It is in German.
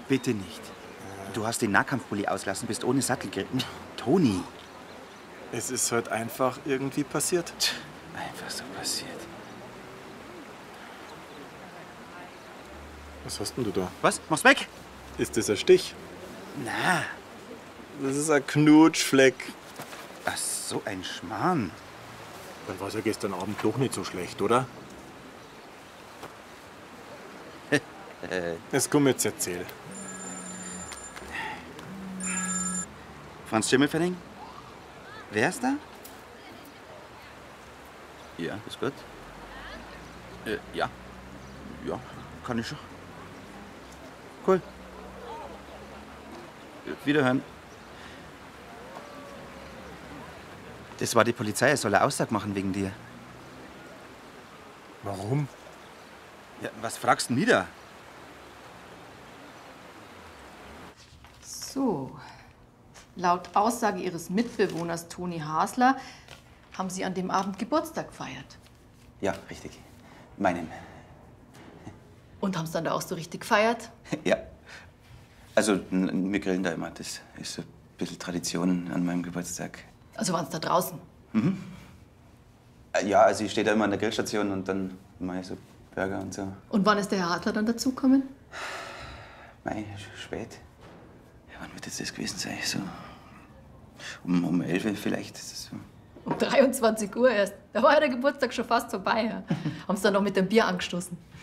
Bitte nicht. Du hast den Nahkampfpulli auslassen, bist ohne Sattel geritten. Toni. Es ist heute einfach irgendwie passiert. Einfach so passiert. Was hast denn du da? Was? Mach's weg? Ist das ein Stich? Na. Das ist ein Knutschfleck. Ach, so ein Schmarrn. Dann war es ja gestern Abend doch nicht so schlecht, oder? Das komm jetzt erzähl. Franz Schimmelfenning? Wer ist da? Ja, ist gut. Ja. Ja, kann ich schon. Cool. Wiederhören. Das war die Polizei, es soll eine Aussage machen wegen dir. Warum? Ja, was fragst du denn wieder? So. Laut Aussage Ihres Mitbewohners Toni Hasler haben Sie an dem Abend Geburtstag gefeiert. Ja, richtig. Meinen. Und haben Sie dann da auch so richtig gefeiert? Ja. Also, wir grillen da immer. Das ist so ein bisschen Tradition an meinem Geburtstag. Also waren Sie da draußen? Ja, also ich stehe da immer an der Grillstation und dann mache ich so Burger und so. Und wann ist der Herr Hasler dann dazugekommen? Mei, spät. Ja, wann wird jetzt das gewesen sein? So um 11 Uhr vielleicht. Ist das so. Um 23 Uhr erst. Da war ja der Geburtstag schon fast vorbei. Ja. Haben Sie dann noch mit dem Bier angestoßen?